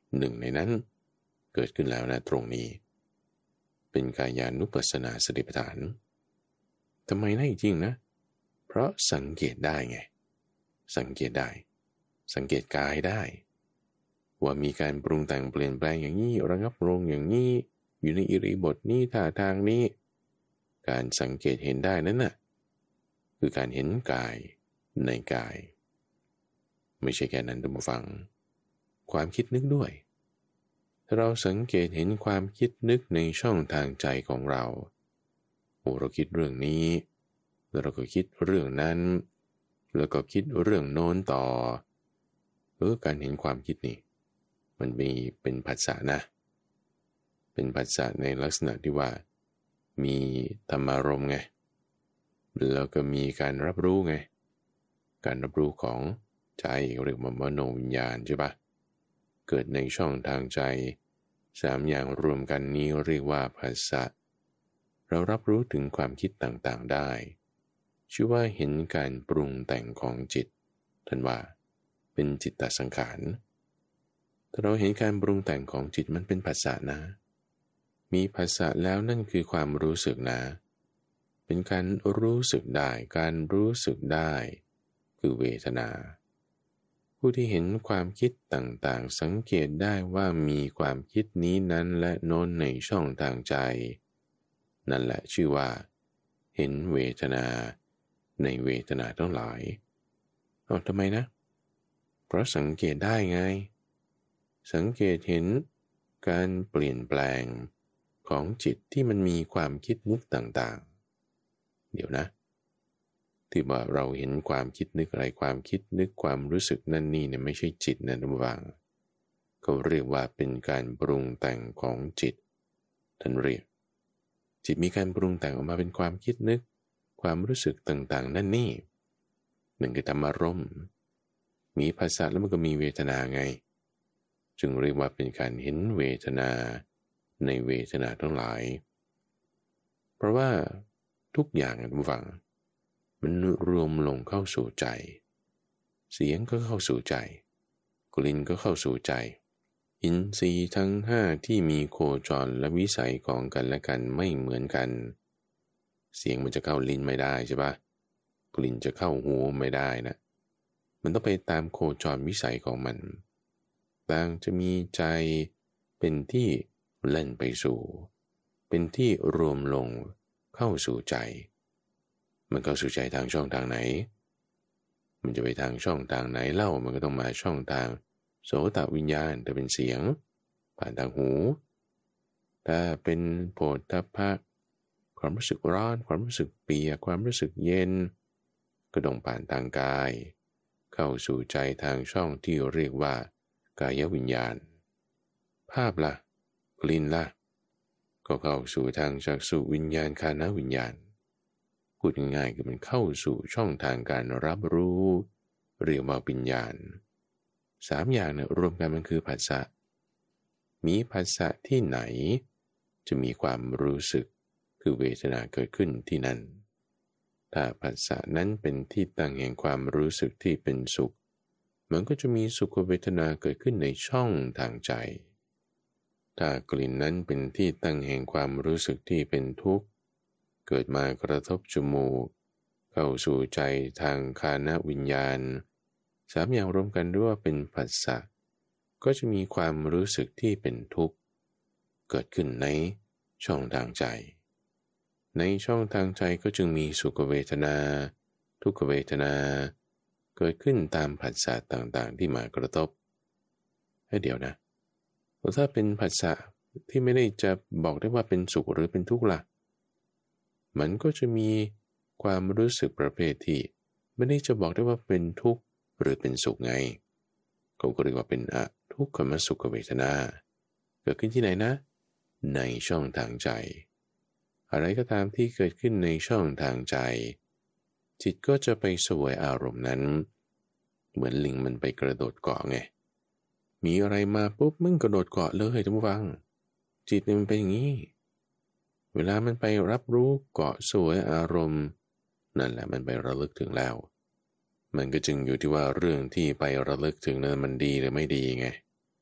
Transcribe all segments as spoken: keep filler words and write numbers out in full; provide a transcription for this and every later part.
หนึ่งในนั้นเกิดขึ้นแล้วนะตรงนี้เป็นกายานุปัสสนาสติปัฏฐานทำไมนะจริงนะเพราะสังเกตได้ไงสังเกตได้สังเกตกายได้ว่ามีการปรุงแต่งเปลี่ยนแปลงอย่างนี้ระงับลงอย่างนี้อยู่ในอิริบทนี้ท่าทางนี้การสังเกตเห็นได้นั้นน่ะคือการเห็นกายในกายไม่ใช่แค่นั้นท่านผู้ฟังความคิดนึกด้วยถ้าเราสังเกตเห็นความคิดนึกในช่องทางใจของเราโอ้เราคิดเรื่องนี้แล้วเราก็คิดเรื่องนั้นแล้วก็คิดเรื่องโน้นต่อเออการเห็นความคิดนี่มันมีเป็นผัสสะนะเป็นผัสสะในลักษณะที่ว่ามีธรรมารมณ์ไงแล้วก็มีการรับรู้ไงการรับรู้ของใจเรียกว่ามโนวิญญาณใช่ปะเกิดในช่องทางใจสามอย่างรวมกันนี้เรียกว่าผัสสะเรารับรู้ถึงความคิดต่างๆได้ชื่อว่าเห็นการปรุงแต่งของจิตท่านว่าเป็นจิตตสังขารถ้าเราเห็นการปรุงแต่งของจิตมันเป็นผัสสะนะมีผัสสะแล้วนั่นคือความรู้สึกนะเป็นการรู้สึกได้การรู้สึกได้คือเวทนาผู้ที่เห็นความคิดต่างๆสังเกตได้ว่ามีความคิดนี้นั้นและโน้นในช่องทางใจนั่นแหละชื่อว่าเห็นเวทนาในเวทนาทั้งหลายเอาทำไมนะเพราะสังเกตได้ไงสังเกตเห็นการเปลี่ยนแปลงของจิตที่มันมีความคิดนึกต่างๆเดี๋ยวนะที่ว่าเราเห็นความคิดนึกอะไรความคิดนึกความรู้สึกนั่นนี่เนี่ยไม่ใช่จิตนะท่านผู้ฟังเขาเรียกว่าเป็นการปรุงแต่งของจิตท่านเรียกจิตมีการปรุงแต่งออกมาเป็นความคิดนึกความรู้สึกต่างๆนั่นนี่หนึ่งคือธรรมารมณ์มีภาษาแล้วมันก็มีเวทนาไงจึงเรียกว่าเป็นการเห็นเวทนาในเวทนาทั้งหลายเพราะว่าทุกอย่างท่านผู้ฟังมันรวมลงเข้าสู่ใจเสียงก็เข้าสู่ใจกลิ่นก็เข้าสู่ใจอินทรีย์ทั้งห้าที่มีโคจรและวิสัยของกันและกันไม่เหมือนกันเสียงมันจะเข้าลิ้นไม่ได้ใช่ปะกลิ่นจะเข้าหูไม่ได้นะมันต้องไปตามโคจรวิสัยของมันต่างจะมีใจเป็นที่เล่นไปสู่เป็นที่รวมลงเข้าสู่ใจมันเข้าสู่ใจทางช่องทางไหนมันจะไปทางช่องทางไหนเล่ามันก็ต้องมาช่องทางโสตวิญญาณแต่เป็นเสียงผ่านทางหูถ้าเป็นโผฏฐัพพะความรู้สึกร้อนความรู้สึกเปียกความรู้สึกเย็นก็ต้องผ่านทางกายเข้าสู่ใจทางช่องที่เรียกว่ากายวิญญาณภาพละ่ะกลิ่นละ่ะก็เข้าสู่ทางจักษุวิญญาณฆานวิญญาณพูดง่ายๆคือมันเข้าสู่ช่องทางการรับรู้เรียกว่าวิญญาณสามอย่างเนี่ยรวมกันมันคือผัสสะมีผัสสะที่ไหนจะมีความรู้สึกคือเวทนาเกิดขึ้นที่นั่นถ้าผัสสะนั้นเป็นที่ตั้งแห่งความรู้สึกที่เป็นสุขมันก็จะมีสุขเวทนาเกิดขึ้นในช่องทางใจถ้ากลิ่นนั้นเป็นที่ตั้งแห่งความรู้สึกที่เป็นทุกข์เกิดมากระทบจมูกเข้าสู่ใจทางฆานวิญญาณสามอย่างรวมกันเรียกว่าเป็นผัสสะก็จะมีความรู้สึกที่เป็นทุกข์เกิดขึ้นในช่องทางใจในช่องทางใจก็จึงมีสุขเวทนาทุกขเวทนาเกิดขึ้นตามผัสสะต่างๆที่มากระทบให้เดี๋ยวนะถ้าเป็นผัสสะที่ไม่ได้จะบอกได้ว่าเป็นสุขหรือเป็นทุกข์ล่ะมันก็จะมีความรู้สึกประเภทที่ไม่ได้จะบอกได้ว่าเป็นทุกข์หรือเป็นสุขไงเขาก็เรียกว่าเป็นอทุกขมสุขเวทนาเกิดขึ้นที่ไหนนะในช่องทางใจอะไรก็ตามที่เกิดขึ้นในช่องทางใจจิตก็จะไปเสวยอารมณ์นั้นเหมือนลิงมันไปกระโดดเกาะไงมีอะไรมาปุ๊บมึงกระโดดเกาะเลยท่านผู้ฟังจิตเนี่ยมันเป็นอย่างนี้เวลามันไปรับรู้เกาะเสวยอารมณ์นั่นแหละมันไประลึกถึงแล้วมันก็จึงอยู่ที่ว่าเรื่องที่ไประลึกถึงนั้นมันดีหรือไม่ดีไง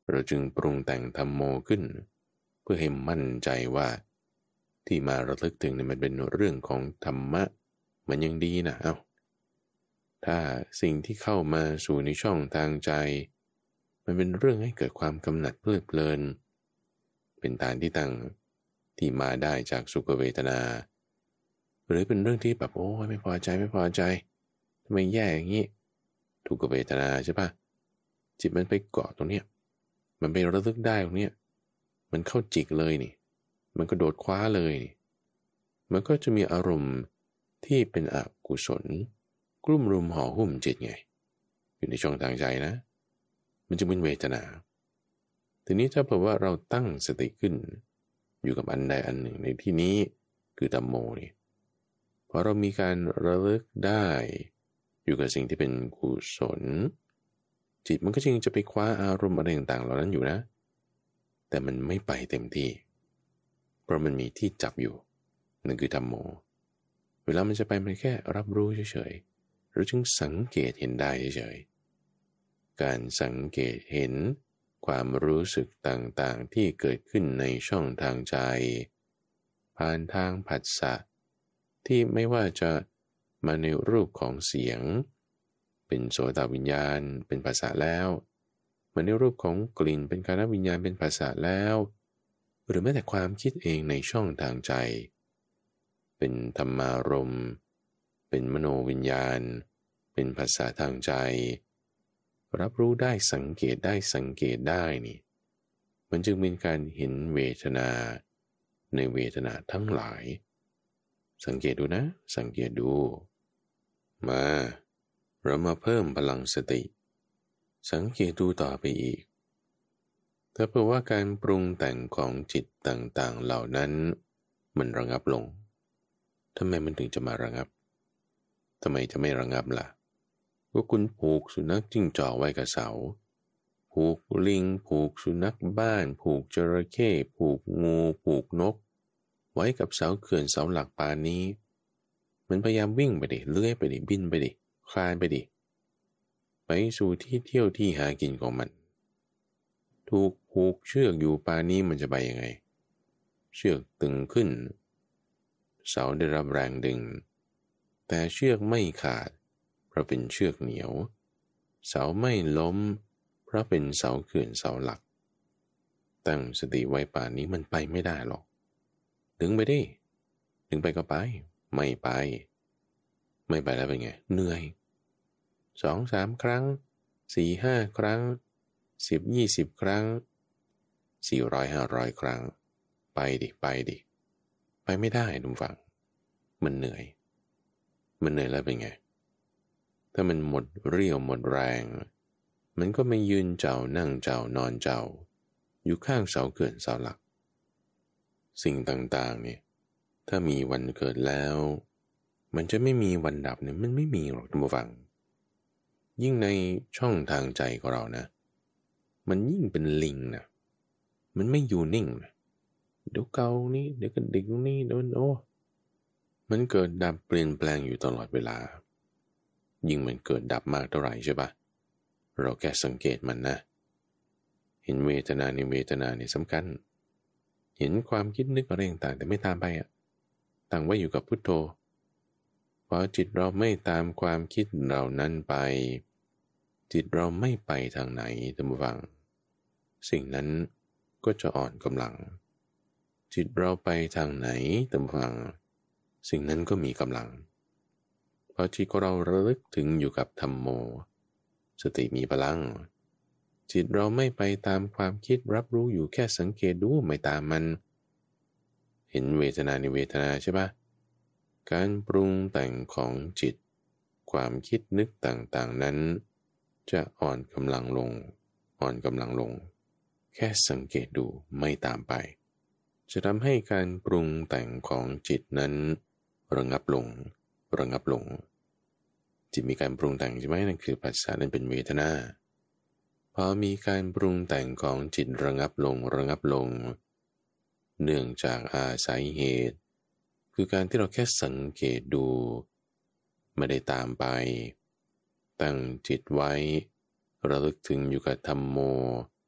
เราจึงปรุงแต่งธัมโมขึ้นเพื่อให้มั่นใจว่าที่มาระลึกถึงเนี่ยมันเป็นเรื่องของธรรมะมันยังดีนะเอา้าถ้าสิ่งที่เข้ามาสู่ในช่องทางใจมันเป็นเรื่องให้เกิดความกำหนัดเพลิดเพลินเป็นฐานที่ตั้งที่มาได้จากสุขเวทนาหรือเป็นเรื่องที่แบบโอ้ยไม่พอใจไม่พอใจทำไมแย่อย่างนี้ทุกขเวทนาใช่ปะจิตมันไปเกาะตรงเนี้ยมันไประลึกได้ตรงเนี้ยมันเข้าจิกเลยนี่มันก็โดดคว้าเลยนี่มันก็จะมีอารมณ์ที่เป็นอกุศลกลุ่มรุมห่อหุ้มจิตไงอยู่ในช่องทางใจนะมันจะเป็นเวทนาทีนี้ถ้าเผื่อว่าเราตั้งสติขึ้นอยู่กับอันใดอันหนึ่งในที่นี้คือธัมโมนี่พอเรามีการระลึกได้อยู่กับสิ่งที่เป็นกุศลจิตมันก็จริงจะไปคว้าอารมณ์อะไรต่างๆเหล่านั้นอยู่นะแต่มันไม่ไปเต็มที่เพราะมันมีที่จับอยู่นั่นคือธัมโมเวลามันจะไปมันแค่รับรู้เฉยๆเราจึงสังเกตเห็นได้เฉยๆการสังเกตเห็นความรู้สึกต่างๆที่เกิดขึ้นในช่องทางใจผ่านทางผัสสะที่ไม่ว่าจะมาในรูปของเสียงเป็นโสตวิญญาณเป็นภาษาแล้วมาในรูปของกลิ่นเป็นคานวิญญาณเป็นภาษาแล้วหรือแม้แต่ความคิดเองในช่องทางใจเป็นธรรมารมณ์เป็นมโนวิญญาณเป็นภาษาทางใจรับรู้ได้สังเกตได้สังเกตได้นี่มันจึงเป็นการเห็นเวทนาในเวทนาทั้งหลายสังเกตดูนะสังเกตดูมาเรามาเพิ่มพลังสติสังเกตดูต่อไปอีกถ้าเผื่อว่าการปรุงแต่งของจิตต่างๆเหล่านั้นมันระงับลงทำไมมันถึงจะมาระงับทำไมจะไม่ระงับล่ะว่าคุณผูกสุนัขจิ้งจอกไว้กับเสาผูกลิงผูกสุนัขบ้านผูกจระเข้ผูกงูผูกนกไว้กับเสาเขื่อนเสาหลักปานนี้มันพยายามวิ่งไปดิเลื้อยไปดิบินไปดิคลานไปดิไปสู่ที่เที่ยวที่หากินของมันถูกผูกเชือกอยู่ปานนี้มันจะไปยังไงเชือกตึงขึ้นเสาได้รับแรงดึงแต่เชือกไม่ขาดเพราะเป็นเชือกเหนียวเสาไม่ล้มเพราะเป็นเสาเขื่อนเสาหลักตั้งสติไว้ป่านนี้มันไปไม่ได้หรอกดึงไปดิดึงไปก็ไปไม่ไปไม่ไปแล้วเป็นไงเหนื่อยสองสามครั้งสี่ห้าครั้งสิบยี่สิบครั้งสี่ร้อยห้าร้อยครั้งไปดิไปดิไปไม่ได้ทุกฝั่งมันเหนื่อยมันเหนื่อยแล้วเป็นไงถ้ามันหมดเรี่ยวหมดแรงมันก็ไม่ยืนเจ้านั่งเจ้านอนเจ้าอยู่ข้างเสาเขื่อนเสาหลักสิ่งต่างๆเนี่ยถ้ามีวันเกิดแล้วมันจะไม่มีวันดับเนี่ยมันไม่มีหรอกทุกฝั่งยิ่งในช่องทางใจของเรานะมันยิ่งเป็นลิงนะมันไม่อยู่นิ่งนะเดี๋ยวเกานี่เดี๋ยวกระดิกนี่เดี๋ยวโอ้มันเกิดดับเปลี่ยนแปลงอยู่ตลอดเวลายิ่งมันเกิดดับมากเท่าไหร่ใช่ปะเราแค่สังเกตมันนะเห็นเวทนาในเวทนาเนี่ยสำคัญเห็นความคิดนึกอะไรต่างๆแต่ไม่ตามไปอ่ะตั้งไว้อยู่กับพุทโธพอจิตเราไม่ตามความคิดเหล่านั้นไปจิตเราไม่ไปทางไหนท่านผู้ฟังสิ่งนั้นก็จะอ่อนกำลังจิตเราไปทางไหนท่านผู้ฟังสิ่งนั้นก็มีกำลังพอจิตของเราระลึกถึงอยู่กับธัมโมสติมีพลังจิตเราไม่ไปตามความคิดรับรู้อยู่แค่สังเกตดูไม่ตามมันเห็นเวทนาในเวทนาใช่ปะการปรุงแต่งของจิตความคิดนึกต่างๆนั้นจะอ่อนกำลังลงอ่อนกำลังลงแค่สังเกตดูไม่ตามไปจะทำให้การปรุงแต่งของจิตนั้นระงับลงระงับลงจิตมีการปรุงแต่งใช่ไหมนั่นคือปัจจัยนั้นเป็นเวทนาพอมีการปรุงแต่งของจิตระงับลงระงับลงเนื่องจากอาศัยเหตุคือการที่เราแค่สังเกตดูไม่ได้ตามไปตั้งจิตไว้ระลึกถึงอยู่กับธัมโม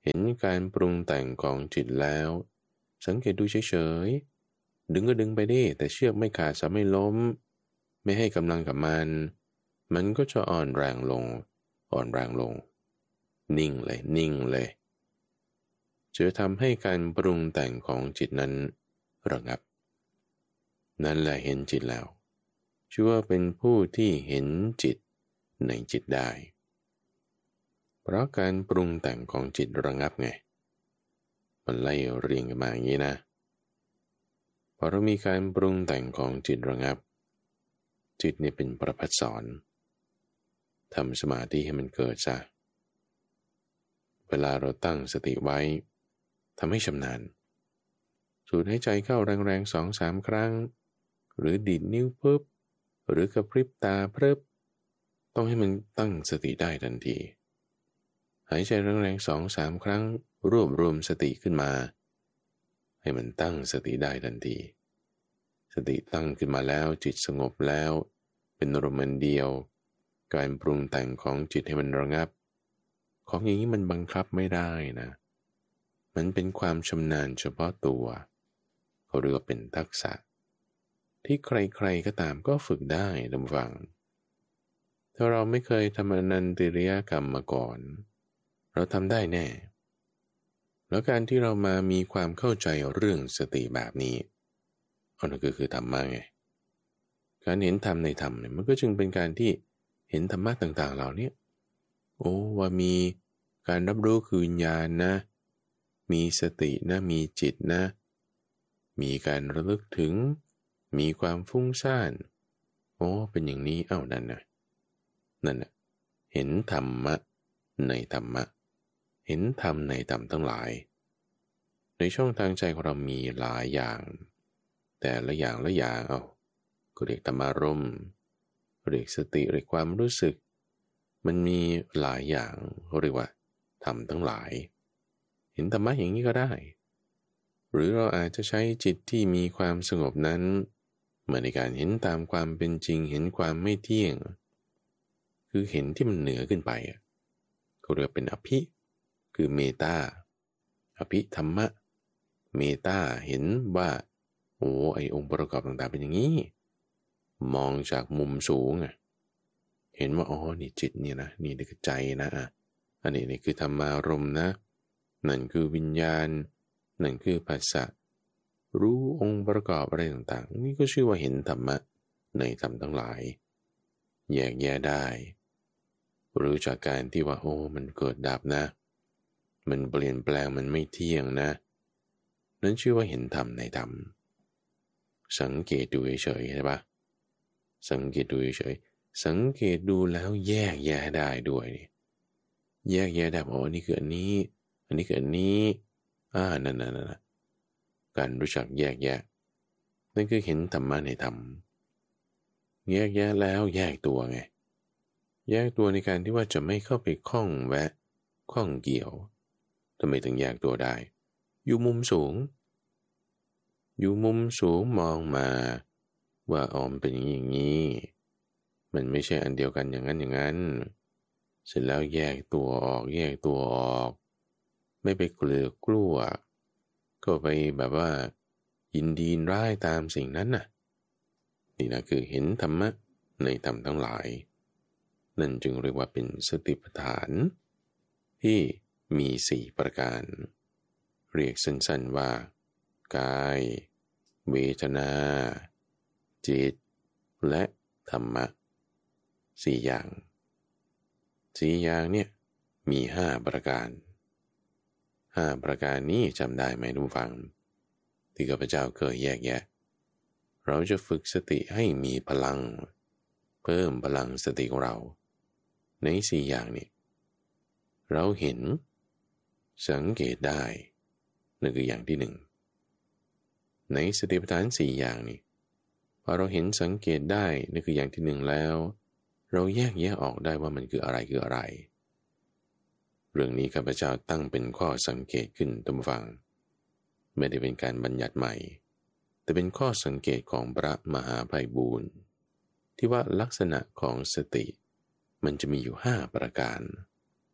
เห็นการปรุงแต่งของจิตแล้วสังเกตดูเฉยๆดึงก็ดึงไปดิแต่เชือกไม่ขาดจะไม่ล้มไม่ให้กำลังกับมันมันก็จะอ่อนแรงลงอ่อนแรงลงนิ่งเลยนิ่งเลยจะทำให้การปรุงแต่งของจิตนั้นระงับนั่นแหละเห็นจิตแล้วชื่อว่าเป็นผู้ที่เห็นจิตในจิตได้เพราะการปรุงแต่งของจิตระงับไงมันไล่เรียงกันมาอย่างนี้นะพอเรามีการปรุงแต่งของจิตระงับจิตนี่เป็นประภัสสรทำสมาธิให้มันเกิดซะเวลาเราตั้งสติไว้ทำให้ชำนาญสูดหายใจเข้าแรงๆสองสามครั้งหรือดีดนิ้วปุ๊บหรือกระพริบตาเพิบต้องให้มันตั้งสติได้ทันทีหายใจแรงๆสองสามครั้งรวบรวมสติขึ้นมาให้มันตั้งสติได้ทันทีสติตั้งขึ้นมาแล้วจิตสงบแล้วเป็นอารมณ์เดียวการปรุงแต่งของจิตให้มันระงับของอย่างนี้มันบังคับไม่ได้นะมันเป็นความชำนาญเฉพาะตัวเขาเรียกว่าเป็นทักษะที่ใครๆก็ตามก็ฝึกได้ดำฟังถ้าเราไม่เคยทำอนันติริยกรรมมาก่อนเราทำได้แน่แล้วการที่เรามามีความเข้าใจเรื่องสติแบบนี้อันนั้นก็คือธรรมะไงการเห็นธรรมในธรรมเนี่ยมันก็จึงเป็นการที่เห็นธรรมะต่างๆเหล่านี้โอ้ว่ามีการรับรู้คือวิญญาณนะมีสตินะมีจิตนะมีการระลึกถึงมีความฟุ้งซ่านโอ้เป็นอย่างนี้เอ้านั่นนะนั่นน่ะเห็นธรรมะในธรรมะเห็นธรรมในธรรมทั้งหลายในช่องทางใจของเรามีหลายอย่างแต่ละอย่างละอย่างเอาก็เรียกธรรมารมณ์เรียกสติเรียกความรู้สึกมันมีหลายอย่างเรียกว่าธรรมทั้งหลายเห็นธรรมะอย่างนี้ก็ได้หรือเราอาจจะใช้จิตที่มีความสงบนั้นมาในการเห็นตามความเป็นจริงเห็นความไม่เที่ยงคือเห็นที่มันเหนือขึ้นไปเขาเรียกเป็นอภิคือเมตตาอภิธรรมะเมตตาเห็นว่าโอ้ไอองค์ประกอบต่างๆเป็นอย่างนี้มองจากมุมสูงอ่ะเห็นว่าอ๋อนี่จิตเนี่ยนะนี่คือใจนะอ่ะอันนี้นี่คือธรรมารมณ์นะนั่นคือวิญญาณนั่นคือภาษารู้องค์ประกอบอะไรต่างๆนี่ก็ชื่อว่าเห็นธรรมะในธรรมทั้งหลายแยกแยะได้หรือจากการที่ว่าโอ้มันเกิดดับนะมันเปลี่ยนแปลงมันไม่เที่ยงนะนั้นชื่อว่าเห็นธรรมในธรรมสังเกตดูเฉยๆใช่ปะสังเกตดูเฉยๆสังเกตดูแล้วแยกแยะได้ด้วยแยกแยะได้อ๋อนี่คืออันนี้อันนี้คืออันนี้อ่านั่นนั่นนั่นการรู้จักแยกแยะนั่นคือเห็นธรรมะในธรรมแยกแยะแล้วแยกตัวไงแยกตัวในการที่ว่าจะไม่เข้าไปข้องแวะข้องเกี่ยวทำไมถึงแยกตัวได้อยู่มุมสูงอยู่มุมสูงมองมาว่าอ๋อมเป็นอย่างนี้มันไม่ใช่อันเดียวกันอย่างนั้นอย่างนั้นเสร็จแล้วแยกตัวออกแยกตัวออกไม่ไปเกลือกลัวก็ไปแบบว่ายินดีร้ายตามสิ่งนั้นน่ะนี่นะคือเห็นธรรมะในธรรมทั้งหลายนั่นจึงเรียกว่าเป็นสติปัฏฐานที่มีสี่ประการเรียกสั้นๆว่ากายเวทนาจิตและธรรมะสี่อย่างสี่อย่างเนี่ยมีห้าประการห้าประการนี้จำได้ไหมทุกฟังที่ข้าพเจ้าเคยแยกแยะเราจะฝึกสติให้มีพลังเพิ่มพลังสติของเราในสี่อย่างนี้เราเห็นสังเกตได้นั่นคืออย่างที่หนึ่งในสติปัฏฐานสี่อย่างนี้พอเราเห็นสังเกตได้นั่นคืออย่างที่หนึ่งแล้วเราแยกแยะออกได้ว่ามันคืออะไรคืออะไรเรื่องนี้ข้าพเจ้าตั้งเป็นข้อสังเกตขึ้นตามฟังไม่ได้เป็นการบัญญัติใหม่แต่เป็นข้อสังเกตของพระมหาไพบูลย์ที่ว่าลักษณะของสติมันจะมีอยู่ห้าประการ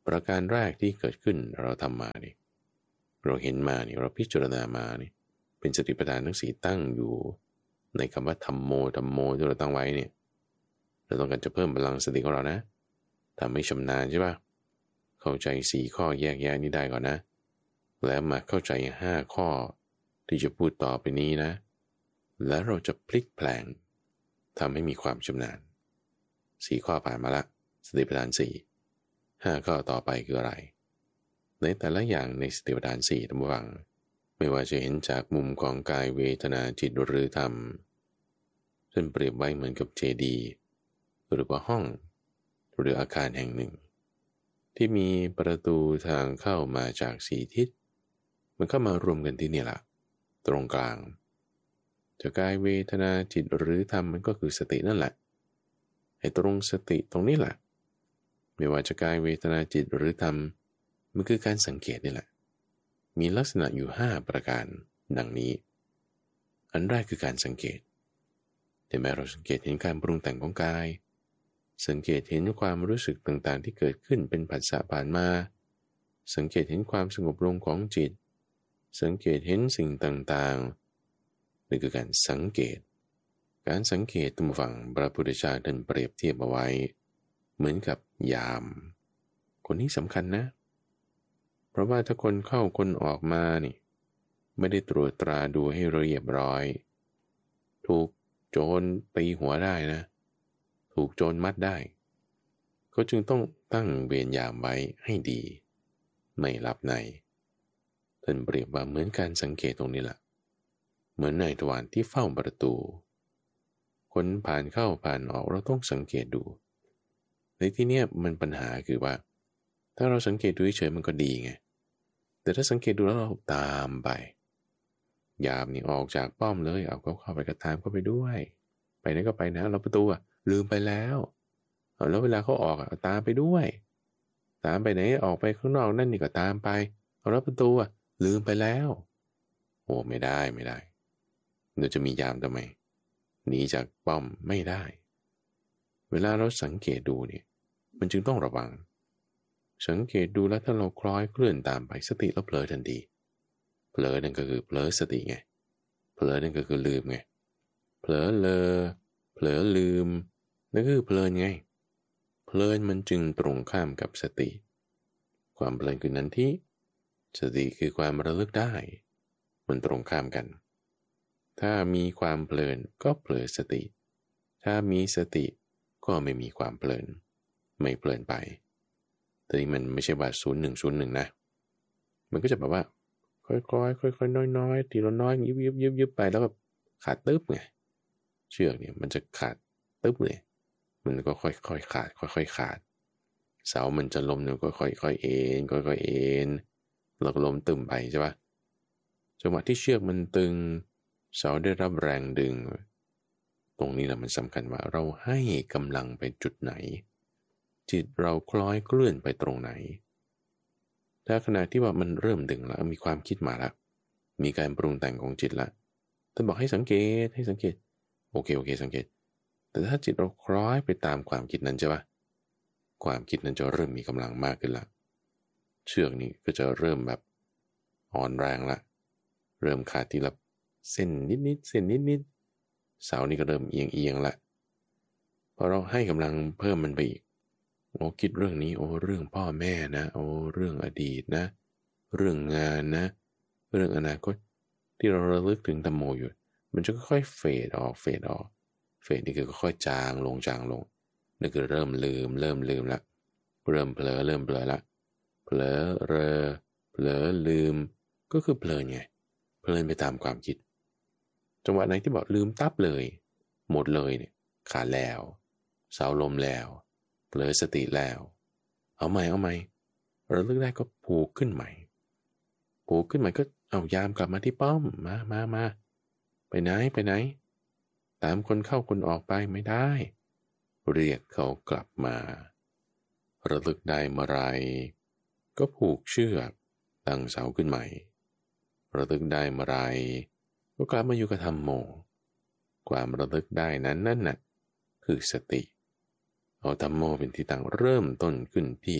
ประการแรกที่เกิดขึ้นเราทำมานี่เราเห็นมานี่เราพิจารณามานี่เป็นสติปัฏฐานทั้งสี่ตั้งอยู่ในคำว่าธัมโมธัมโมที่เราตั้งไว้เนี่ยเราต้องการจะเพิ่มพลังสติของเรานะถ้าไม่ชำนาญใช่ป่ะเข้าใจสี่ข้อแยกแยะนี้ได้ก่อนนะแล้วมาเข้าใจห้าข้อที่จะพูดต่อไปนี้นะแล้วเราจะพลิกแปลงทำให้มีความชำนาญสี่ข้อผ่านมาละสติปัฏฐานสี่ห้าข้อต่อไปคืออะไรในแต่ละอย่างในสติปัฏฐานสี่ทั้งหมดไม่ว่าจะเห็นจากมุมของกายเวทนาจิตหรือธรรมซึ่งเปรียบไว้เหมือนกับเจดีย์หรือว่าห้องหรืออาคารแห่งหนึ่งที่มีประตูทางเข้ามาจากสี่ทิศมันเข้ามารวมกันที่นี่แหละตรงกลางจะกายเวทนาจิตหรือธรรมมันก็คือสตินั่นแหละไอ้ตรงสติตรงนี้แหละไม่ว่าจะกายเวทนาจิตหรือธรรมมันคือการสังเกตนี่แหละมีลักษณะอยู่ห้าประการดังนี้อันแรกคือการสังเกตแต่แม้เราสังเกตเห็นการปรุงแต่งของกายสังเกตเห็นความรู้สึกต่างๆที่เกิดขึ้นเป็นผัสสะผ่านมาสังเกตเห็นความสงบลงของจิตสังเกตเห็นสิ่งต่างๆนี่คือการสังเกตการสังเกตตามฝั่งพระพุทธเจ้าท่านเปรียบเทียบเอาไว้เหมือนกับยามคนนี้สำคัญนะเพราะว่าถ้าคนเข้าคนออกมานี่ไม่ได้ตรวจตราดูให้ละเอียดร้อยถูกโจรตีหัวได้นะถูกโจรมัดได้ก็จึงต้องตั้งเวรยามไว้ให้ดีไม่หลับในท่านเปรียบว่าเหมือนการสังเกตตรงนี้แหละเหมือนนายทวารที่เฝ้าประตูคนผ่านเข้าผ่านออกเราต้องสังเกตดูในที่นี้มันปัญหาคือว่าถ้าเราสังเกตดูเฉยๆมันก็ดีไงแต่ถ้าสังเกตดูแล้วเราตามไปยามนี่ออกจากป้อมเลยเอาก็เข้าไปกระตามก็ไปด้วยไปไหนก็ไปนะเราประตูอะลืมไปแล้วเอาแล้วเวลาเขาออกอะตามไปด้วยตามไปไหนออกไปข้างนอกนั่นนี่ก็ตามไปเอาแล้วประตูอะลืมไปแล้วโอ้ไม่ได้ไม่ได้เดี๋ยวจะมียามทำไมหนีจากป้อมไม่ได้เวลาเราสังเกตดูเนี่ยมันจึงต้องระวังสังเกตดูแล้วถ้าเราคล้อยเคลื่อนตามไปสติเราเผลอทันทีเผลอนั่นก็คือเผลอสติไงเผลอนั่นก็คือลืมไงเผลอเลอเผลอลืมนั่นก็คือเพลินไงเพลินมันจึงตรงข้ามกับสติความเพลินคือนั้นที่สติคือความระลึกได้มันตรงข้ามกันถ้ามีความเพลินก็เผลอสติถ้ามีสติก็ไม่มีความเพลินไม่เพลินไปแต่นี่มันไม่ใช่ว่าศูนย์หนึ่งศูนย์หนึ่งนะมันก็จะแบบว่าค่อยๆค่อยๆน้อยๆทีละน้อยยิบยิบยิบยิบไปแล้วก็ขาดตึ๊บไงเชือกเนี่ยมันจะขาดตึ๊บเลยมันก็ค่อยๆขาดค่อยๆขาดเสามันจะล้มเนี่ยก็ค่อยๆเอ็นค่อยๆเอ็นแล้วก็ล้มตึมไปใช่ปะจังหวะที่เชือกมันตึงเสาได้รับแรงดึงตรงนี้แหละมันสำคัญว่าเราให้กำลังไปจุดไหนจิตเราคล้อยเคลื่อนไปตรงไหนถ้าขณะที่ว่ามันเริ่มดึงแล้วมีความคิดมาแล้วมีการปรุงแต่งของจิตละท่านบอกให้สังเกตให้สังเกตโอเคโอเคสังเกตแต่ถ้าจิตเราคล้อยไปตามความคิดนั้นใช่ปะความคิดนั้นจะเริ่มมีกำลังมากขึ้นละเชือกนี้ก็จะเริ่มแบบอ่อนแรงละเริ่มขาดทีละเส้นนิดๆเส้นนิดๆเสานี่ก็เริ่มเอียงเอียงละพอเราให้กำลังเพิ่มมันไปอีกโอ้คิดเรื่องนี้โอ้เรื่องพ่อแม่นะโอ้เรื่องอดีตนะเรื่องงานนะเรื่องอนาคตที่เราระลึกถึงธัมโมอยู่มันจะค่อยๆเฟดออกเฟดออกเฟดนี่คือค่อยๆจางลงจางลงนั่นคือเริ่มลืมเริ่มลืมละเริ่มเผลอเริ่มเผลอละเผลอเรอเผลอลืมก็คือเพลินไงเพลินไปตามความคิดจังหวะไหนที่บอกลืมตับเลยหมดเลยเนี่ยขาดแล้วเสาลมแล้วเผลอสติแล้วเอาใหม่เอาใหม่ระลึกได้ก็ผูกขึ้นใหม่ผูกขึ้นใหม่ก็เอายามกลับมาที่ป้อมมามามาไปไหนไปไหนตามคนเข้าคนออกไปไม่ได้เรียกเขากลับมาระลึกได้เมื่อไรก็ผูกเชือกตั้งเสาขึ้นใหม่ระลึกได้เมื่อไรก็กลับมาอยู่กับธัมโมความระลึกได้นั้นนั่นน่ะคือสติเอาธัมโมเป็นที่ตั้งเริ่มต้นขึ้นที่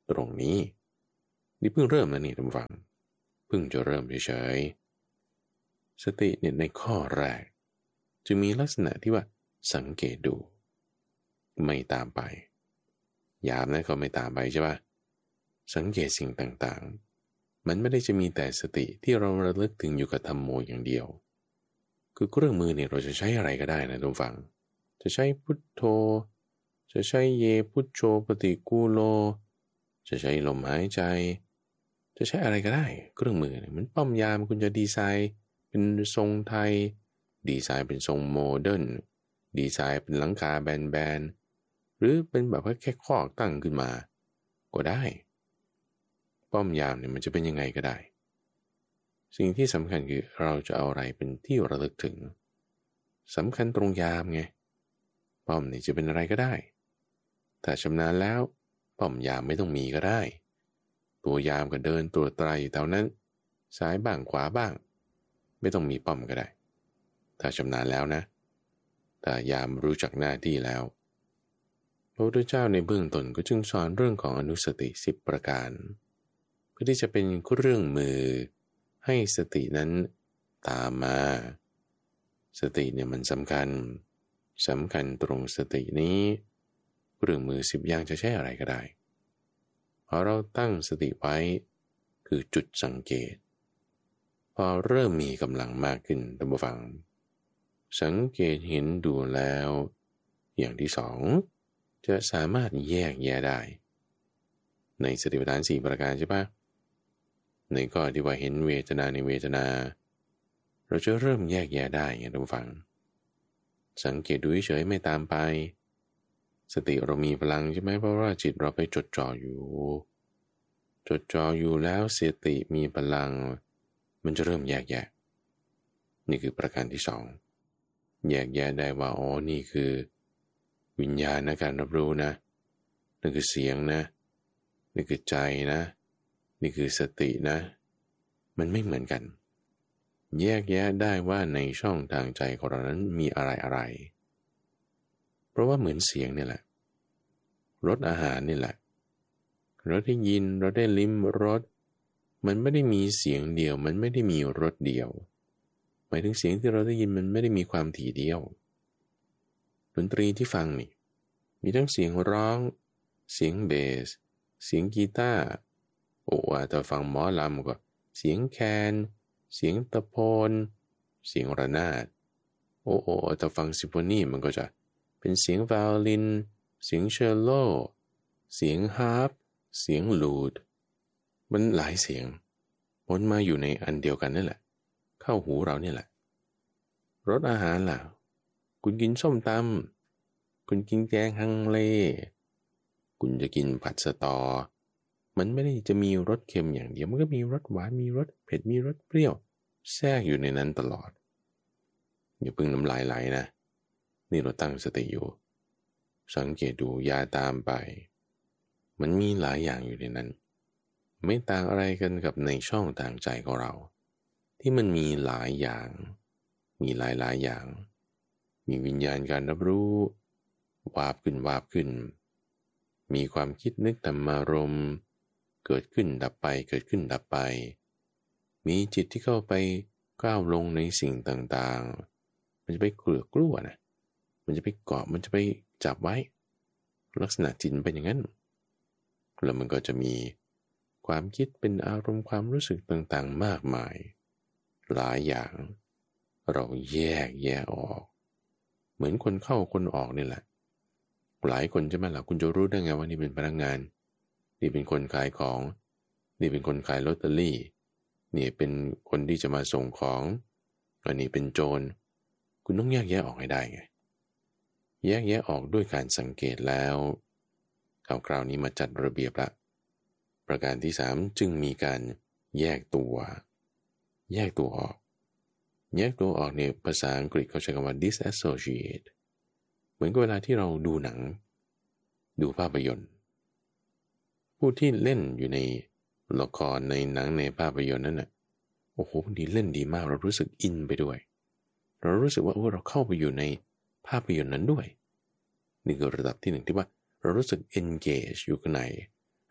ตรงนี้นี่เพิ่งเริ่มนะนี่ท่านฟังเพิ่งจะเริ่มเฉยๆสติเนี่ยในข้อแรกจะมีลักษณะที่ว่าสังเกตดูไม่ตามไปยามนั้นก็ไม่ตามไปใช่ปะสังเกตสิ่งต่างๆมันไม่ได้จะมีแต่สติที่เราระลึกถึงอยู่กับธัมโมอย่างเดียวคือเครื่องมือเนี่ยเราจะใช้อะไรก็ได้นะท่านฟังจะใช้พุทโธจะใช้เยพุทโธปฏิกูโลจะใช้ลมหายใจจะใช้อะไรก็ได้เครื่องมือเนี่ยมันป้อมยามคุณจะดีไซน์เป็นทรงไทยดีไซน์เป็นทรงโมเดิร์นดีไซน์เป็นหลังคาแบนๆหรือเป็นแบบว่าแค่คอกตั้งขึ้นมาก็ได้ป้อมยามเนี่ยมันจะเป็นยังไงก็ได้สิ่งที่สำคัญคือเราจะเอาอะไรเป็นที่ระลึกถึงสำคัญตรงยามไงป้อมนี่จะเป็นอะไรก็ได้ถ้าชำนาญแล้วป้อมยามไม่ต้องมีก็ได้ตัวยามก็เดินตัวไตรอยู่แถวนั้นซ้ายบ้างขวาบ้างไม่ต้องมีป้อมก็ได้ถ้าชำนาญแล้วนะถ้ายามรู้จักหน้าที่แล้วพระพุทธเจ้าในเบื้องต้นก็จึงสอนเรื่องของอนุสติสิบประการเพื่อที่จะเป็นเครื่องมือให้สตินั้นตามมาสติเนี่ยมันสำคัญสำคัญตรงสตินี้เครื่องมือสิบอย่างจะใช้อะไรก็ได้พอเราตั้งสติไว้คือจุดสังเกตพอเริ่มมีกำลังมากขึ้นท่านผู้ฟังสังเกตเห็นดูแล้วอย่างที่สองจะสามารถแยกแยะได้ในสติปัฏฐานสี่ประการใช่ปะในข้อที่ว่าเห็นเวทนาในเวทนาเราจะเริ่มแยกแยะได้ไงท่านผู้ฟังสังเกตดูเฉยไม่ตามไปสติเรามีพลังใช่ไหมเพราะว่าจิตเราไปจดจ่ออยู่จดจ่ออยู่แล้วสติมีพลังมันจะเริ่มแยกแยะนี่คือประการที่สองแยกแยะได้ว่าอ๋อนี่คือวิญญาณนะการรับรู้นะนั่นคือเสียงนะนี่คือใจนะนี่คือสตินะมันไม่เหมือนกันแยกแยะได้ว่าในช่องทางใจของเรานั้นมีอะไรอะไรเพราะว่าเหมือนเสียงนี่แหละรสอาหารนี่แหละเราได้ยินเราได้ลิ้มรสมันไม่ได้มีเสียงเดียวมันไม่ได้มีรสเดียวหมายถึงเสียงที่เราได้ยินมันไม่ได้มีความถี่เดียวดนตรีที่ฟังนี่มีทั้งเสียงร้องเสียงเบสเสียงกีตาร์โอ้แต่ฟังหมอลำก็เสียงแคนเสียงตะโพนเสียงระนาดโอ้โอ้แต่ฟังซิมโฟนีมันก็จะเป็นเสียงไวโอลินเสียงเชลโลเสียงฮาร์ปเสียงลูดมันหลายเสียงปนมาอยู่ในอันเดียวกันนั่นแหละเข้าหูเราเนี่ยแหละรสอาหารล่ะคุณกินส้มตำคุณกินแกงฮังเลคุณจะกินผัดสะตอมันไม่ได้จะมีรสเค็มอย่างเดียวมันก็มีรสหวานมีรสเผ็ดมีรสเปรี้ยวแทรกอยู่ในนั้นตลอดอย่าเพิ่งน้ำลายไหลนะนี่เราตั้งสติอยู่สังเกตดูอย่าตามไปมันมีหลายอย่างอยู่ในนั้นไม่ต่างอะไรกันกับในช่องทางใจของเราที่มันมีหลายอย่างมีหลายหลายอย่างมีวิญญาณการรับรู้วาบขึ้นวาบขึ้นมีความคิดนึกธรรมารมณ์เกิดขึ้นดับไปเกิดขึ้นดับไปมีจิตที่เข้าไปก้าวลงในสิ่งต่างๆมันจะไปเกลือกลั้วนะมันจะไปเกาะมันจะไปจับไว้ลักษณะจิตเป็นอย่างนั้นแล้วมันก็จะมีความคิดเป็นอารมณ์ความรู้สึกต่างๆมากมายหลายอย่างเราแยกแยะออกเหมือนคนเข้าคนออกนี่แหละหลายคนใช่ไหมล่ะคุณจะรู้ได้ไงว่านี่เป็นพนักงานนี่เป็นคนขายของนี่เป็นคนขายลอตเตอรี่นี่เป็นคนที่จะมาส่งของอันนี้เป็นโจรคุณต้องแยกแยะออกให้ได้ไงแยกแยะออกด้วยการสังเกตแล้วคราวนี้มาจัดระเบียบละประการที่สามจึงมีการแยกตัวแยกตัวออกแยกตัวออกในภาษาอังกฤษเขาใช้คำว่า disassociate เหมือนกับเวลาที่เราดูหนังดูภาพยนตร์ผู้ที่เล่นอยู่ในละครในหนังในภาพยนตร์นั้นน่ะโอ้โหดีเล่นดีมากเรารู้สึกอินไปด้วยเรารู้สึกว่าโอ้เราเข้าไปอยู่ในภาพยนตร์นั้นด้วยนี่คือระดับที่หนึ่งที่ว่าเรารู้สึก engage อยู่ข้างใน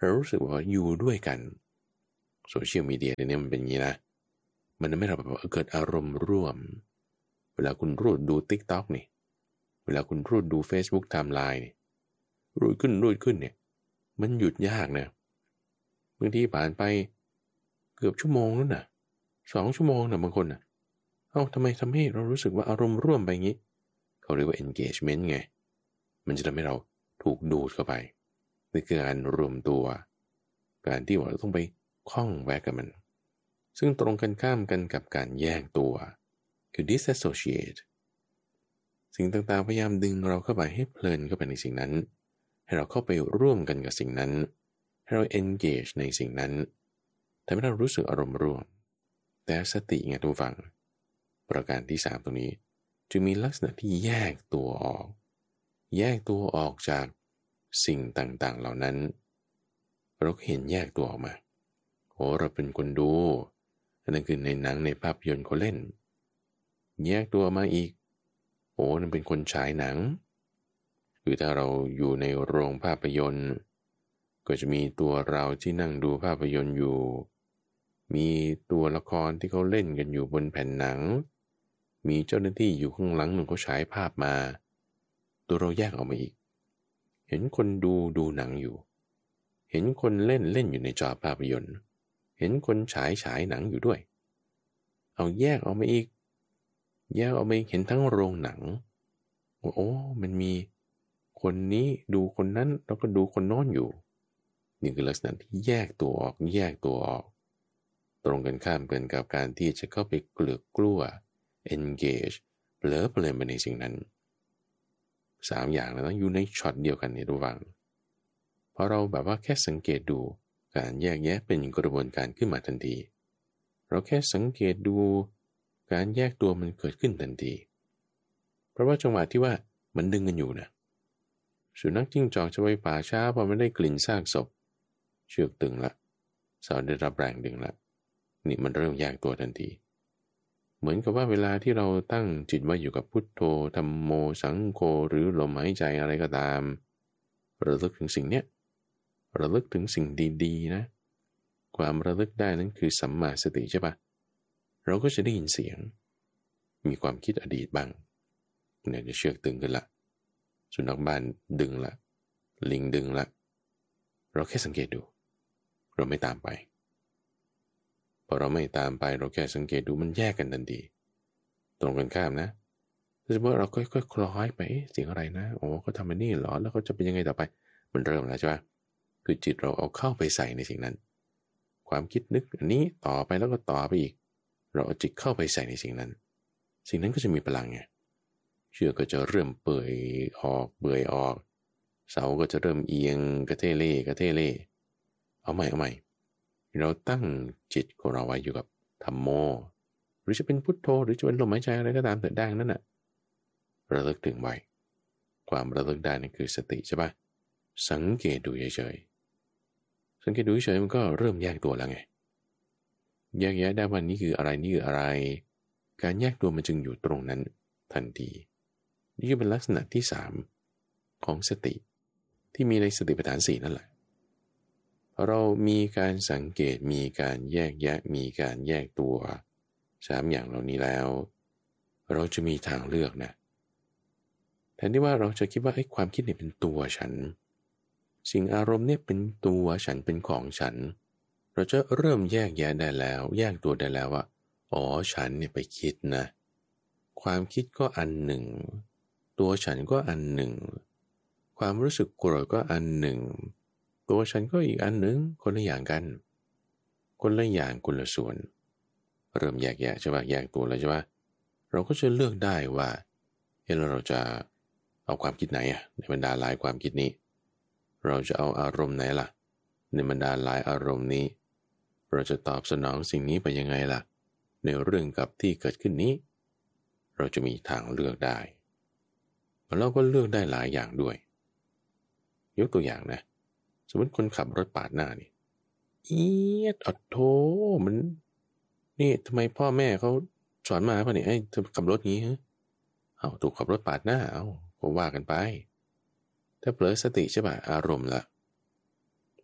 เรารู้สึกว่าอยู่ด้วยกันโซเชียลมีเดียเนี่ยมันเป็นอย่างนี้นะมันทำให้เราแบบเกิดอารมณ์ร่วมเวลาคุณรูดดู TikTok นี่เวลาคุณรูดดู Facebook Timeline นี่รูดขึ้นรูดขึ้นเนี่ยมันหยุดยากนะบางทีผ่านไปเกือบชั่วโมงแล้วนะสองชั่วโมงนะบางคนนะเอ้าทำไมทำให้เรารู้สึกว่าอารมณ์ร่วมไปงี้เขาเรียกว่า engagement ไงมันจะทำให้เราถูกดูดเข้าไปนี่คือการรวมตัวการที่เราต้องไปคล้องแวะกับมันซึ่งตรงกันข้ามกันกับการแยกตัวคือ disassociate สิ่งต่างๆพยายามดึงเราเข้าไปให้เพลินเข้าไปในสิ่งนั้นให้เราเข้าไปร่วมกันกับสิ่งนั้นให้เรา engage ในสิ่งนั้นทำให้เรารู้สึกอารมณ์ร่วมแต่สติไงทุกฝั่งประการที่สามตรงนี้จะมีลักษณะที่แยกตัวออกแยกตัวออกจากสิ่งต่างๆเหล่านั้นเราก็เห็นแยกตัวออกมาโอ้เราเป็นคนดูอันนั้นคือในหนังในภาพยนตร์เขาเล่นแยกตัวมาอีกโอ้นั่นเป็นคนฉายหนังคือถ้าเราอยู่ในโรงภาพยนตร์ก็จะมีตัวเราที่นั่งดูภาพยนตร์อยู่มีตัวละครที่เขาเล่นกันอยู่บนแผ่นหนังมีเจ้าหน้าที่อยู่ข้างหลังหนึ่งเขาฉายภาพมาตัวเราแยกออกมาอีกเห็นคนดูดูหนังอยู่เห็นคนเล่นเล่นอยู่ในจอภาพยนตร์เห็นคนฉายฉายหนังอยู่ด้วยเอาแยกออกมาอีกแยกออกมาอีกเห็นทั้งโรงหนังโอ้มันมีคนนี้ดูคนนั้นแล้วก็ดูคนโน้นอยู่นี่คือลักษณะที่แยกตัวออกแยกตัวออกตรงกันข้ามกันกับการที่จะเข้าไปเกลือกกลัว engage เผลอเพลินไปในสิ่งนั้นสามอย่างแล้วอยู่ในช็อตเดียวกันในระหว่างพอเราแบบว่าแค่สังเกตดูการแยกแยะเป็นกระบวนการขึ้นมาทันทีเราแค่สังเกตดูการแยกตัวมันเกิดขึ้นทันทีเพราะว่าจังหวะที่ว่ามันดึงกันอยู่นะสุนัขจิ้งจอกจะไปป่าช้าพอมันได้กลิ่นซากศพเชือกตึงละเสาได้รับแรงดึงละนี่มันเริ่มแยกตัวทันทีเหมือนกับว่าเวลาที่เราตั้งจิตไว้อยู่กับพุทโธธัมโมสังโฆหรือลมหายใจอะไรก็ตามระลึกถึงสิ่งเนี้ยระลึกถึงสิ่งดีๆนะความระลึกได้นั้นคือสัมมาสติใช่ปะเราก็จะได้ยินเสียงมีความคิดอดีตบ้างเนี่ยจะเชือกตึงขึ้นละสุนัขบ้านดึงละลิงดึงละเราแค่สังเกตดูเราไม่ตามไปพอเราไม่ตามไปเราแค่สังเกตดูมันแยกกันทันทีตรงกันข้ามนะสมมติเราค่อยๆคล้อยไปเสียงอะไรนะโอ้เขาทำอันนี้หรอแล้วเขาจะเป็นยังไงต่อไปมันเริ่มแล้วใช่ปะคือจิตเราเอาเข้าไปใส่ในสิ่งนั้นความคิดนึกอันนี้ต่อไปแล้วก็ต่อไปอีกเราเอาจิตเข้าไปใส่ในสิ่งนั้นสิ่งนั้นก็จะมีพลังไงเชือกก็จะเริ่มเปื่อยออกเปื่อยออกเสาก็จะเริ่มเอียงกระเทเล่กระเทเล่เอาใหม่เอาใหม่เราตั้งจิตของเราไว้อยู่กับธัมโมหรือจะเป็นพุทโธหรือจะเป็นลมหายใจอะไรก็ตามเถิดได้นั่นน่ะระลึกถึงไว้ความระลึกได้นั่นคือสติใช่ปะสังเกตดูเฉยๆสังเกตดูเฉยๆมันก็เริ่มแยกตัวแล้วไงแยกแยะได้ว่านี่คืออะไรนี่คืออะไรการแยกตัวมันจึงอยู่ตรงนั้นทันทีนี่คือเป็นลักษณะที่สามของสติที่มีในสติปัฏฐานสี่นั่นแหละเรามีการสังเกตมีการแยกแยะมีการแยกตัวสามอย่างเหล่านี้แล้วเราจะมีทางเลือกนะแทนที่ว่าเราจะคิดว่าไอ้ความคิดเนี่ยเป็นตัวฉันสิ่งอารมณ์เนี่ยเป็นตัวฉันเป็นของฉันเราจะเริ่มแยกแยะได้แล้วแยกตัวได้แล้วว่าอ๋อฉันเนี่ยไปคิดนะความคิดก็อันหนึ่งตัวฉันก็อันหนึ่งความรู้สึกโกรธก็อันหนึ่งตัวฉันก็อีกอันหนึ่งคนละอย่างกันคนละอย่างคนละส่วนเริ่มแยกแยะใช่ปะแยกตัวแล้วใช่ปะเราก็จะเลือกได้ว่าเฮ้ยเราจะเอาความคิดไหนอะในบรรดาหลายความคิดนี้เราจะเอาอารมณ์ไหนล่ะในบรรดาหลายอารมณ์นี้เราจะตอบสนองสิ่งนี้ไปยังไงล่ะในเรื่องกับที่เกิดขึ้นนี้เราจะมีทางเลือกได้เราก็เลือกได้หลายอย่างด้วยยกตัวอย่างนะสมมติคนขับรถปาดหน้านี่เอียดอัดโธมันนี่ทำไมพ่อแม่เขาสอนมาป่ะเนี่ยไอ้เธอขับรถงี้ฮะเอาถูกขับรถปาดหน้าเอาก็ว่ากันไปถ้าเผลอสติใช่ป่ะอารมณ์ละ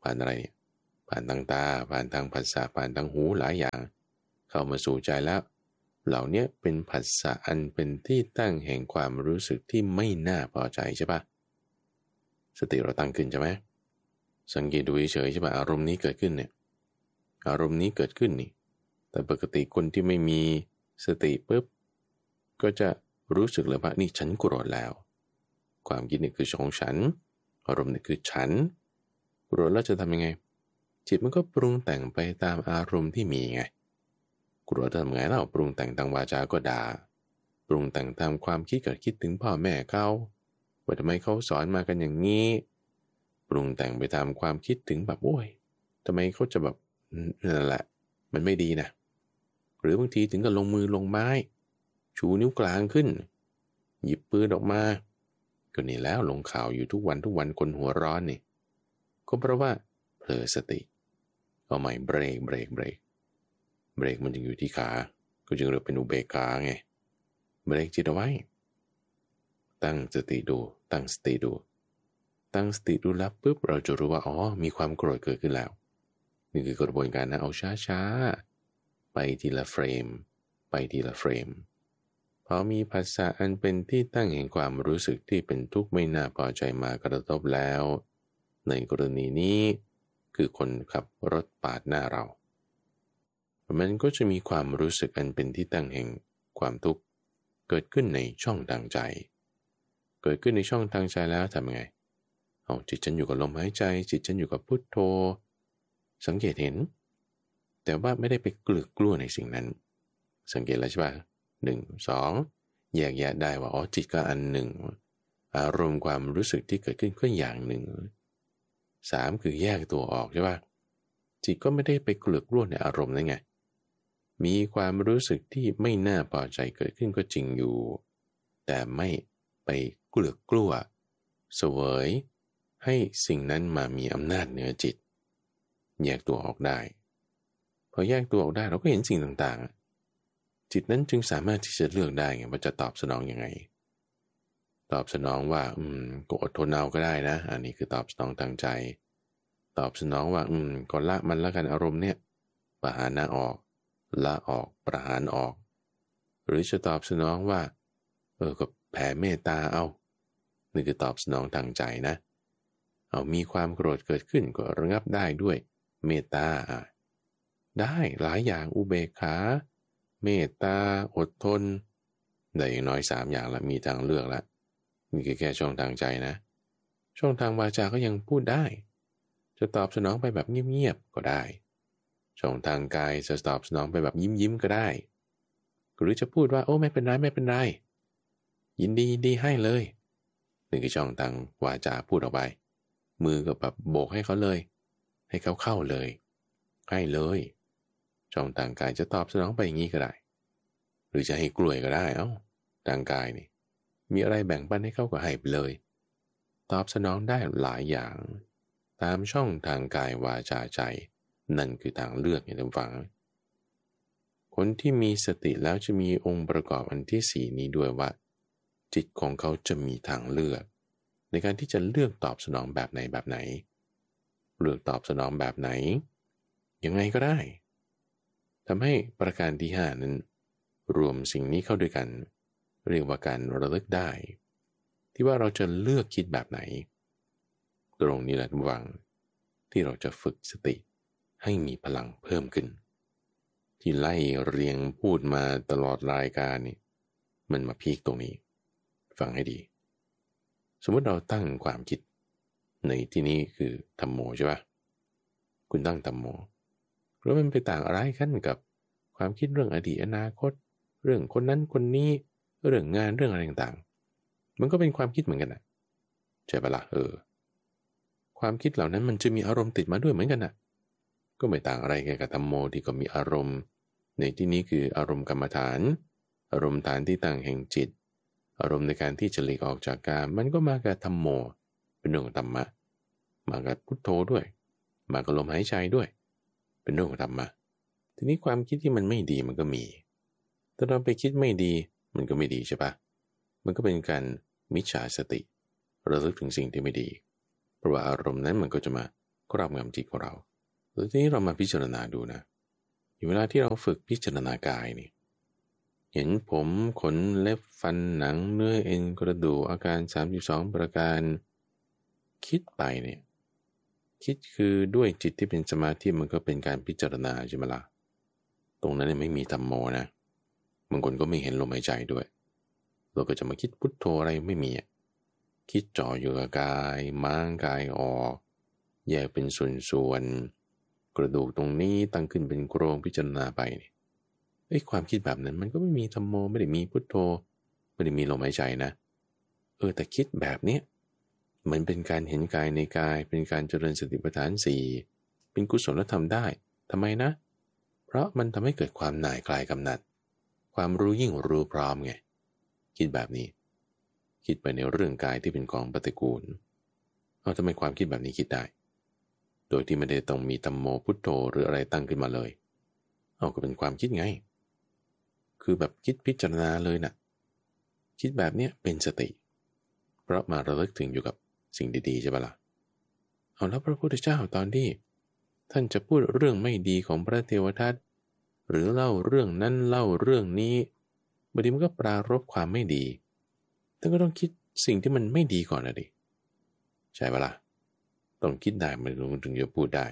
ผ่านอะไรเนี่ยผ่านทางตาผ่านทางผัสสะผ่านทางหูหลายอย่างเข้ามาสู่ใจแล้วเหล่านี้เป็นผัสสะอันเป็นที่ตั้งแห่งความรู้สึกที่ไม่น่าพอใจใช่ปะสติเราตั้งขึ้นใช่ไหมสังเกตดูเฉยๆใช่ปะอารมณ์นี้เกิดขึ้นเนี่ยอารมณ์นี้เกิดขึ้นนี่แต่ปกติคนที่ไม่มีสติปุ๊บก็จะรู้สึกเลยว่านี่ฉันโกรธแล้วความคิดนี่คือของฉันอารมณ์นี่คือฉันโกรธแล้วจะทำยังไงจิตมันก็ปรุงแต่งไปตามอารมณ์ที่มีไงโกรธทำไงเราปรุงแต่งทางวาจาก็ด่าปรุงแต่งตามความคิดเกิดคิดถึงพ่อแม่เขาว่าทำไมเขาสอนมากันอย่างนี้ปรุงแต่งไปตามความคิดถึงแบบโอ้ยทำไมเขาจะแบบนั่นแหละมันไม่ดีนะหรือบางทีถึงกับลงมือลงไม้ชูนิ้วกลางขึ้นหยิบปืนออกมาก็นี่แล้วลงข่าวอยู่ทุกวันทุกวันคนหัวร้อนนี่ก็เพราะว่าเผลอสติเอาใหม่เบรกเบรกเบรกเบรกมันจึงอยู่ที่ขาก็จึงเรียกเป็นอุเบกขาไงเบรกจิตเอาไว้ตั้งสติดูตั้งสติดูตั้งสติดูแล้วปุ๊บเราจะรู้ว่าอ๋อมีความโกรธเกิดขึ้นแล้วนี่คือกระบวนการนะเอาช้าๆไปทีละเฟรมไปทีละเฟรมพอมีภาษาอันเป็นที่ตั้งแห่งความรู้สึกที่เป็นทุกข์ไม่น่าพอใจมากระทบแล้วในกรณีนี้คือคนขับรถปาดหน้าเรามันก็จะมีความรู้สึกอันเป็นที่ตั้งแห่งความทุกข์เกิดขึ้นในช่องทางใจเกิดขึ้นในช่องทางใจแล้วทำไงเอาจิตฉันอยู่กับลมหายใจจิตฉันอยู่กับพุทโธสังเกตเห็นแต่ว่าไม่ได้ไปกลือกกลัวในสิ่งนั้นสังเกตแล้วใช่ป่ะหนึ่งสองแยกแยะได้ว่าอ๋อจิตก็อันหนึ่งอารมณ์ความรู้สึกที่เกิดขึ้นก็อย่างหนึ่งสามคือแยกตัวออกใช่ป่ะจิตก็ไม่ได้ไปกลือกกลัวในอารมณ์นั่นไงมีความรู้สึกที่ไม่น่าพอใจเกิดขึ้นก็จริงอยู่แต่ไม่ไปกลือกกลัวเสวยให้สิ่งนั้นมามีอำนาจเหนือจิตแยกตัวออกได้พอแยกตัวออกได้เราก็เห็นสิ่งต่างๆจิตนั้นจึงสามารถที่จะเลือกได้ไงว่าจะตอบสนองยังไงตอบสนองว่าอืมก็อดทนเอาก็ได้นะอันนี้คือตอบสนองทางใจตอบสนองว่าอืมก็ละมันละกันอารมณ์เนี่ยประหารหน้าออกละออกประหารออกหรือจะตอบสนองว่าเออก็แผ่เมตตาเอานี่คือตอบสนองทางใจนะเอามีความโกรธเกิดขึ้นก็ระงับได้ด้วยเมตตาอ่ะได้หลายอย่างอุเบกขาเมตตาอดทนได้อย่างน้อยสามอย่างละมีทางเลือกละนี่คือแค่ช่องทางใจนะช่องทางวาจาก็ยังพูดได้จะตอบสนองไปแบบเงียบๆก็ได้ช่องทางกายจะตอบสนองไปแบบยิ้มๆก็ได้หรือจะพูดว่าโอ้ไม่เป็นไรไม่เป็นไรยินดียินดีให้เลยนี่คือช่องทางวาจาพูดออกไปมือก็แบบโบกให้เขาเลยให้เขาเข้าเลยให้เลยช่องทางกายจะตอบสนองไปอย่างนี้ก็ได้หรือจะให้กล้วยก็ได้เอ้าทางกายนี่มีอะไรแบ่งปันให้เขาก็ให้ไปเลยตอบสนองได้หลายอย่างตามช่องทางกายวาจาใจนั่นคือทางเลือกอย่างท่านฟังคนที่มีสติแล้วจะมีองค์ประกอบอันที่สี่นี้ด้วยว่าจิตของเขาจะมีทางเลือกในการที่จะเลือกตอบสนองแบบไหนแบบไหนเลือกตอบสนองแบบไหนยังไงก็ได้ทำให้ประการที่ห้านั้นรวมสิ่งนี้เข้าด้วยกันเรียกว่าการระลึกได้ที่ว่าเราจะเลือกคิดแบบไหนตรงนี้แหละทุกวังที่เราจะฝึกสติให้มีพลังเพิ่มขึ้นที่ไล่เรียงพูดมาตลอดรายการนี่มันมาพีคตรงนี้ฟังให้ดีสมมติเราตั้งความคิดในที่นี้คือธัมโมใช่ปะคุณตั้งธัมโมแล้วมันไปต่างอะไรกันกับความคิดเรื่องอดีตอนาคตเรื่องคนนั้นคนนี้เรื่องงานเรื่องอะไรต่างๆมันก็เป็นความคิดเหมือนกันนะใช่ปะล่ะเออความคิดเหล่านั้นมันจะมีอารมณ์ติดมาด้วยเหมือนกันนะก็ไม่ต่างอะไรกับธัมโมที่ก็มีอารมณ์ในที่นี้คืออารมณ์กรรมฐานอารมณ์ฐานที่ตั้งแห่งจิตอารมณ์ในการที่จะหลีกออกจากกามมันก็มากับธัมโมเป็นเรื่องของธรรมะมากับพุทโธด้วยมากับลมหายใจด้วยเป็นเรื่องของธรรมะทีนี้ความคิดที่มันไม่ดีมันก็มีถ้าเราไปคิดไม่ดีมันก็ไม่ดีใช่ปะมันก็เป็นการมิจฉาสติระลึกถึงสิ่งที่ไม่ดีเพราะว่าอารมณ์นั้นมันก็จะมาครอบงำจิตของเราแล้วทีนี้เรามาพิจารณาดูนะเวลาที่เราฝึกพิจารณากายนี่เห็นผมขนเล็บฟันหนังเนื้อเอ็นกระดูกอาการสามสิบสองประการคิดไปเนี่ยคิดคือด้วยจิตที่เป็นสมาธิมันก็เป็นการพิจารณาใช่ไหมล่ะตรงนั้นเนี่ยไม่มีธัมโมนะบางคนก็ไม่เห็นลมหายใจด้วยเราก็จะมาคิดพุทโธอะไรไม่มีคิดจ่ออยู่กับกายม้างกายออกแยกเป็นส่วนๆกระดูกตรงนี้ตั้งขึ้นเป็นโครงพิจารณาไปเนี่ยไอ้ความคิดแบบนั้นมันก็ไม่มีธัมโมไม่ได้มีพุทโธไม่ได้มีลมหายใจนะเออแต่คิดแบบเนี้ยเหมือนเป็นการเห็นกายในกายเป็นการเจริญสติปัฏฐานสี่เป็นกุศลธรรมได้ทำไมนะเพราะมันทำให้เกิดความหน่ายคลายกำหนัดความรู้ยิ่งรู้พร้อมไงคิดแบบนี้คิดไปในเรื่องกายที่เป็นของปฏิกูลเอาทำไมความคิดแบบนี้คิดได้โดยที่ไม่ได้ต้องมีธัมโมพุทโธหรืออะไรตั้งขึ้นมาเลยเอาก็เป็นความคิดไงคือแบบคิดพิจารณาเลยนะคิดแบบเนี้ยเป็นสติเพราะมาระลึกถึงอยู่กับสิ่งดีๆใช่ปะล่ะเอาแล้วพระพุทธเจ้าตอนที่ท่านจะพูดเรื่องไม่ดีของพระเทวทัตหรือเล่าเรื่องนั้นเล่าเรื่องนี้บางทีมันก็ปรารภความไม่ดีท่านก็ต้องคิดสิ่งที่มันไม่ดีก่อนนะดิใช่ปะล่ะต้องคิดได้มันถึงจะพูดได้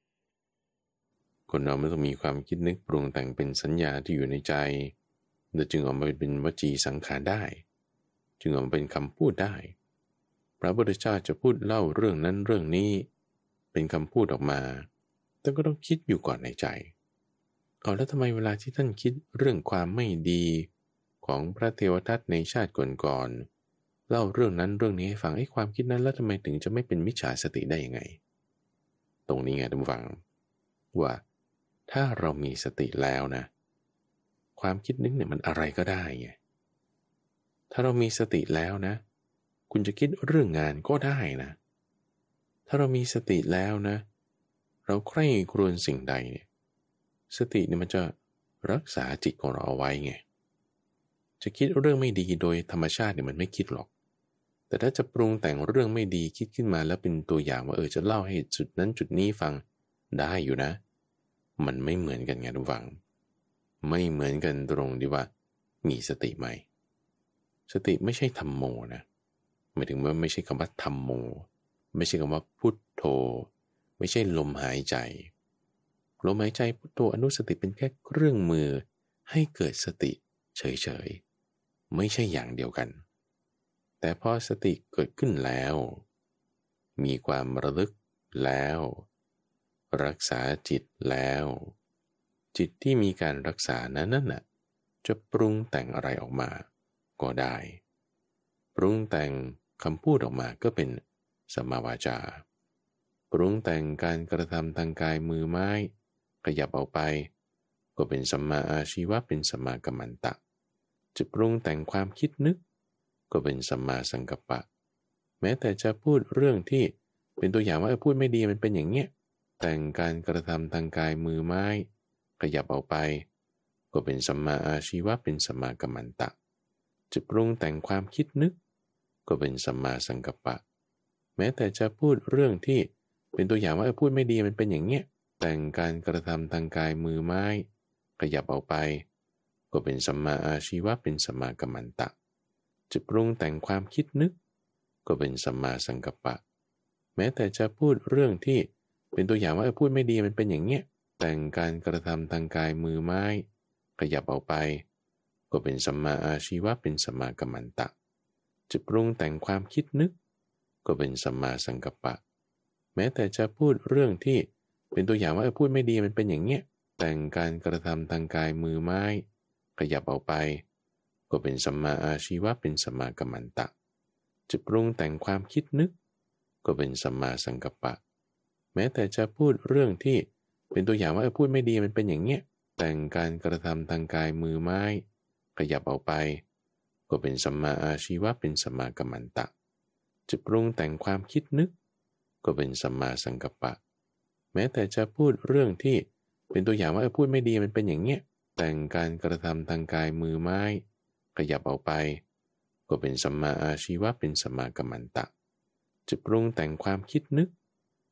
คนเราไม่ต้องมีความคิดนึกปรุงแต่งเป็นสัญญาที่อยู่ในใจแล้วจึงออกมาเป็นวจีสังขารได้จึงออกมาเป็นคำพูดได้พระพุทธเจ้าจะพูดเล่าเรื่องนั้นเรื่องนี้เป็นคำพูดออกมาท่านก็ต้องคิดอยู่ก่อนในใจเอาแล้วทำไมเวลาที่ท่านคิดเรื่องความไม่ดีของพระเทวทัตในชาติก่อนๆเล่าเรื่องนั้นเรื่องนี้ให้ฟังไอ้ความคิดนั้นแล้วทำไมถึงจะไม่เป็นมิจฉาสติได้ยังไงตรงนี้ไงท่านผู้ฟังว่าถ้าเรามีสติแล้วนะความคิดนึกเนี่ยมันอะไรก็ได้ไงถ้าเรามีสติแล้วนะคุณจะคิดเรื่องงานก็ได้นะถ้าเรามีสติแล้วนะเราใคร่ครวญสิ่งใดเนี่ยสติเนี่ยมันจะรักษาจิตของเราเอาไว้ไงจะคิดเรื่องไม่ดีโดยธรรมชาติเนี่ยมันไม่คิดหรอกแต่ถ้าจะปรุงแต่งเรื่องไม่ดีคิดขึ้นมาแล้วเป็นตัวอย่างว่าเออจะเล่าให้จุดนั้นจุดนี้ฟังได้อยู่นะมันไม่เหมือนกันไงทุกฝังไม่เหมือนกันตรงที่ว่ามีสติไหมสติไม่ใช่ธัมโมนะหมายถึงว่าไม่ใช่คำว่าธัมโมไม่ใช่คำว่าพุทโธไม่ใช่ลมหายใจลมหายใจพุทโธอนุสติเป็นแค่เครื่องมือให้เกิดสติเฉยๆไม่ใช่อย่างเดียวกันแต่พอสติเกิดขึ้นแล้วมีความระลึกแล้วรักษาจิตแล้วจิตที่มีการรักษานั้นน่ะจะปรุงแต่งอะไรออกมาก็ได้ปรุงแต่งคำพูดออกมาก็เป็นสัมมาวาจาปรุงแต่งการกระทำทางกายมือไม้ขยับออกไปก็เป็นสัมมาอาชีวะเป็นสัมมากัมมันตะจะปรุงแต่งความคิดนึกก็เป็นสัมมาสังกัปปะแม้แต่จะพูดเรื่องที่เป็นตัวอย่างว่าพูดไม่ดีมันเป็นอย่างเงี้ยแต่งการกระทำทางกายมือไม้ขยับออกไปก็เป็นสัมมาอาชีวะเป็นสัมมากัมมันตะจะปรุงแต่งความคิดนึกก็เป็นสัมมาสังกัปปะแม้แต่จะพูดเรื่องที่เป็นตัวอย่างว่าพูดไม่ดีมันเป็นอย่างเงี้ยแต่งการกระทำทางกายมือไม้ขยับออกไปก็เป็นสัมมาอาชีวะเป็นสัมมากัมมันตะจะปรุงแต่งความคิดนึกก็เป็นสัมมาสังกัปปะแม้แต่จะพูดเรื่องที่เป็นตัวอย่างว่าพูดไม่ดีมันเป็นอย่างเงี้ยแต่งการกระทำทางกายมือไม้ขยับออกไปก็เป็นสัมมาอาชีวะเป็นสัมมากัมมันตะจะปรุงแต่งความคิดนึกก็เป็นสัมมาสังกัปปะแม้แต่จะพูดเรื่องที่เป็นตัวอย่างว่าพูดไม่ดีมันเป็นอย่างเงี้ยแต่งการกระทำทางกายมือไม้ขยับออกไปก็เป็นสัมมาอาชีวะเป็นสัมมากัมมันตะจะปรุงแต่งความคิดนึกก็เป็นสัมมาสังกัปปะแม้แต่จะพูดเรื่องที่เป็นตัวอย่างว่าพูดไม่ดีมันเป็นอย่างเงี้ยแต่งการกระทำทางกายมือไม้ขยับออกไปก็เป็นสัมมาอาชีวะเป็นสัมมากัมมันตะจะปรุงแต่งความคิดนึกก็เป็นสัมมาสังกัปปะแม้แต่จะพูดเรื่องที่เป็นตัวอย่างว่าพูดไม่ดีมันเป็นอย่างเงี้ยแต่งการกระทำทางกายมือไม้ขยับออกไปก็เป็นสัมมาอาชีวะเป็นสัมมากัมมันตะจะปรุงแต่งความคิดนึก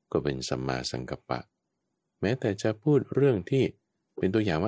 ก็เป็นสัมมาสังกัปปะแม้แต่จะพูดเรื่องที่เป็นตัวอย่างว่า